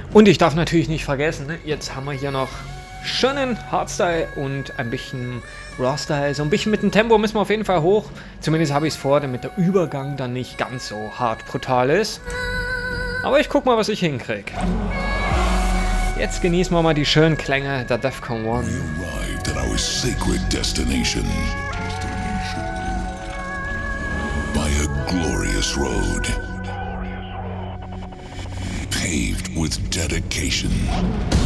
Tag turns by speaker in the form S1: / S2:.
S1: Und ich darf natürlich nicht vergessen, ne? Jetzt haben wir hier noch schönen Hardstyle und ein bisschen Raw-Style. So ein bisschen mit dem Tempo müssen wir auf jeden Fall hoch. Zumindest habe ich es vor, damit der Übergang dann nicht ganz so hart brutal ist. Aber ich guck mal, was ich hinkriege. Jetzt genießen wir mal die schönen Klänge der Defcon 1.
S2: We arrived at our sacred destination by a glorious road paved with dedication.